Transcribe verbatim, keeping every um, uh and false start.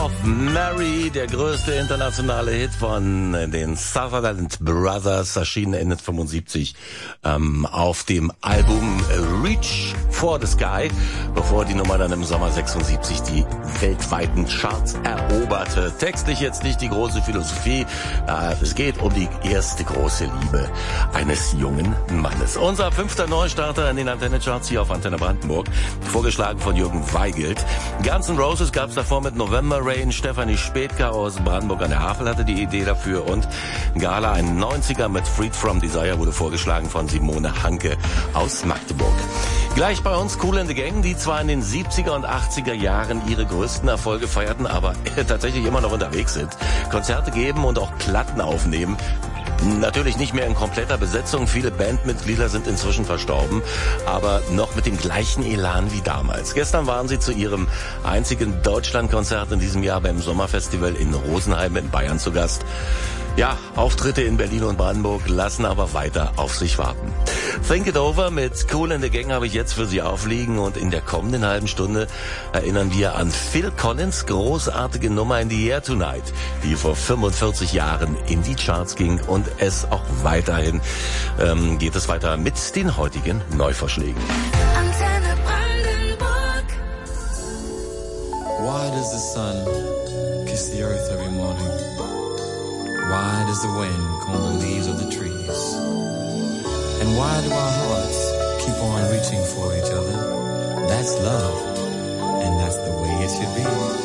of Mary, der größte internationale Hit von den Sutherland Brothers, erschienen Ende fünfundsiebzig ähm, auf dem Album Reach for the Sky, bevor die Nummer dann im Sommer sechsundsiebzig die weltweiten Charts eroberte. Textlich jetzt nicht die große Philosophie, äh, es geht um die erste große Liebe eines jungen Mannes. Unser fünfter Neustarter in den Antenne-Charts hier auf Antenne Brandenburg, vorgeschlagen von Jürgen Weigelt. Guns N' Roses gab es davor mit November Rain, Stefanie Spätka aus Brandenburg an der Havel hatte die Idee dafür und Gala, ein neunziger mit Freed From Desire, wurde vorgeschlagen von Simone Hanke aus Magdeburg. Gleich bei uns Kool and the Gang, die zwar in den siebziger und achtziger Jahren ihre größten Erfolge feierten, aber tatsächlich immer noch unterwegs sind, Konzerte geben und auch Platten aufnehmen. Natürlich nicht mehr in kompletter Besetzung, viele Bandmitglieder sind inzwischen verstorben, aber noch mit dem gleichen Elan wie damals. Gestern waren sie zu ihrem einzigen Deutschlandkonzert in diesem Jahr beim Sommerfestival in Rosenheim in Bayern zu Gast. Ja, Auftritte in Berlin und Brandenburg lassen aber weiter auf sich warten. Think It Over mit Kool and the Gang habe ich jetzt für Sie aufliegen und in der kommenden halben Stunde erinnern wir an Phil Collins' großartige Nummer In the Air Tonight, die vor fünfundvierzig Jahren in die Charts ging und es auch weiterhin ähm, geht es weiter mit den heutigen Neuvorschlägen. Antenne Brandenburg. Why does the sun kiss the earth every morning? Why does the wind comb the leaves of the trees? And why do our hearts keep on reaching for each other? That's love, and that's the way it should be.